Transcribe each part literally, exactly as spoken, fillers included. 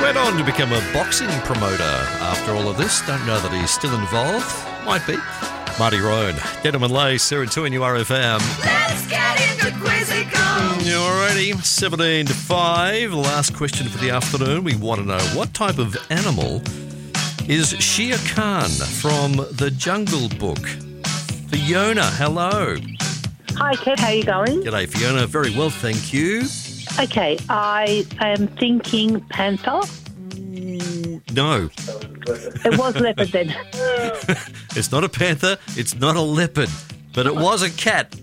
went on to become a boxing promoter after all of this. Don't know that he's still involved. Might be. Marty Roan, Gentleman Lace, Sarah two and U R F M. Let's get into Quizzical. You're ready. seventeen to five. Last question for the afternoon. We want to know, what type of animal is Shere Khan from the Jungle Book? Fiona, hello. Hi, Kev. How are you going? G'day, Fiona. Very well, thank you. Okay, I am thinking panther. No. It was leopard then. It's not a panther. It's not a leopard. But it was a cat.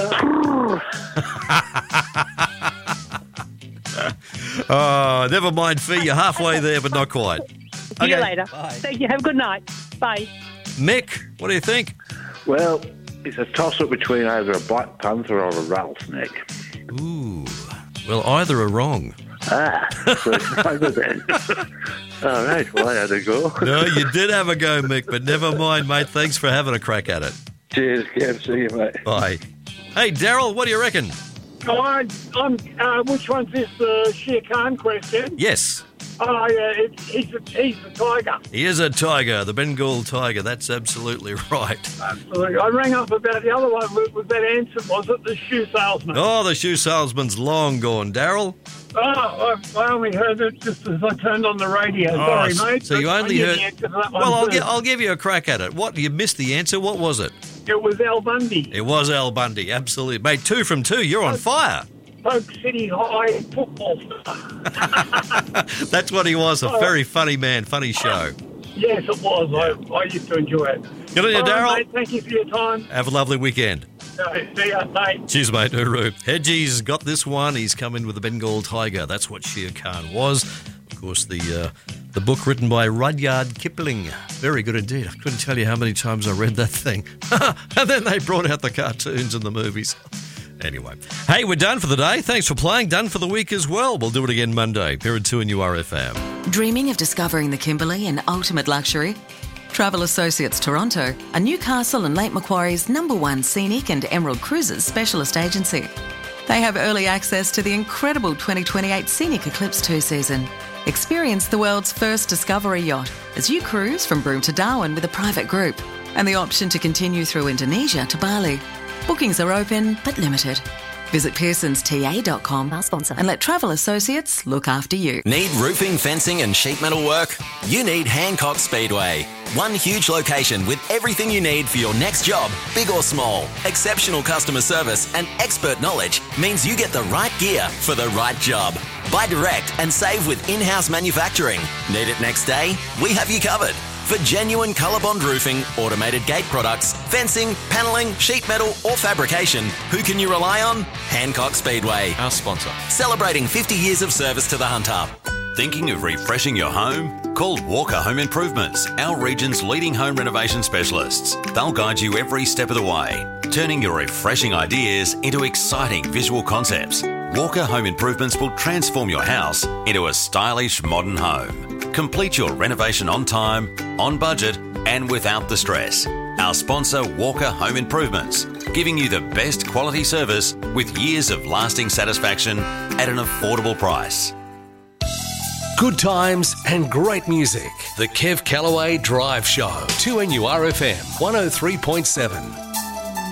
Oh, never mind, Fee. You're halfway there, but not quite. See you later. Bye. Thank you. Have a good night. Bye. Mick, what do you think? Well, it's a toss-up between either a black panther or a rattlesnake. Ooh. Well, either are wrong. Ah, so it's neither then. All right, well, I had a go. No, you did have a go, Mick, but never mind, mate. Thanks for having a crack at it. Cheers, Kev. See you, mate. Bye. Hey, Daryl, what do you reckon? Oh, I, I'm, uh, which one's this, the Shere Khan question? Yes. Oh, yeah, it's, he's, a, he's a tiger. He is a tiger, the Bengal tiger. That's absolutely right. Absolutely. I rang up about the other one with, with that answer, was it? The shoe salesman. Oh, the shoe salesman's long gone, Daryl. Oh, I, I only heard it just as I turned on the radio. Oh, Sorry, mate. so you I only knew heard... the answer to that one Well, I'll, first. gi- I'll give you a crack at it. What? You missed the answer. What was it? It was Al Bundy. It was Al Bundy, absolutely. Mate, two from two. You're on fire. Polk City High football star. That's what he was, a very funny man, funny show. Yes, it was. I, I used to enjoy it. Good on you, All right, Daryl. mate, thank you for your time. Have a lovely weekend. Uh, see ya, mate. Cheers, mate. Hooroo. Hedgie's got this one. He's come in with the Bengal tiger. That's what Shere Khan was. Of course, the uh, the book written by Rudyard Kipling. Very good indeed. I couldn't tell you how many times I read that thing. And then they brought out the cartoons and the movies. Anyway. Hey, we're done for the day. Thanks for playing. Done for the week as well. We'll do it again Monday. Period two and U R F M. Dreaming of discovering the Kimberley in ultimate luxury? Travel Associates Toronto are Newcastle and Lake Macquarie's number one scenic and Emerald Cruises specialist agency. They have early access to the incredible twenty twenty-eight Scenic Eclipse two season. Experience the world's first discovery yacht as you cruise from Broome to Darwin with a private group, and the option to continue through Indonesia to Bali. Bookings are open but limited. Visit pearsons t a dot com, our sponsor, and let Travel Associates look after you. Need roofing, fencing and sheet metal work? You need Hancock Speedway. One huge location with everything you need for your next job, big or small. Exceptional customer service and expert knowledge means you get the right gear for the right job. Buy direct and save with in-house manufacturing. Need it next day? We have you covered. For genuine ColourBond roofing, automated gate products, fencing, panelling, sheet metal or fabrication, who can you rely on? Hancock Speedway. Our sponsor. Celebrating fifty years of service to the Hunter. Thinking of refreshing your home? Call Walker Home Improvements, our region's leading home renovation specialists. They'll guide you every step of the way, turning your refreshing ideas into exciting visual concepts. Walker Home Improvements will transform your house into a stylish modern home. Complete your renovation on time, on budget, and without the stress. Our sponsor, Walker Home Improvements, giving you the best quality service with years of lasting satisfaction at an affordable price. Good times and great music. The Kev Callaway Drive Show. two N U R F M one oh three point seven.